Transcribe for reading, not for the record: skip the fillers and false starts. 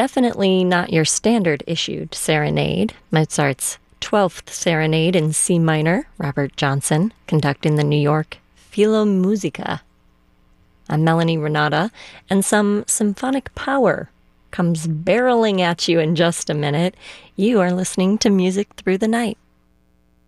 definitely not your standard issued serenade. Mozart's 12th Serenade in C minor, Robert Johnson, conducting the New York Philharmonica. I'm Melanie Renata, and some symphonic power comes barreling at you in just a minute. You are listening to Music Through the Night.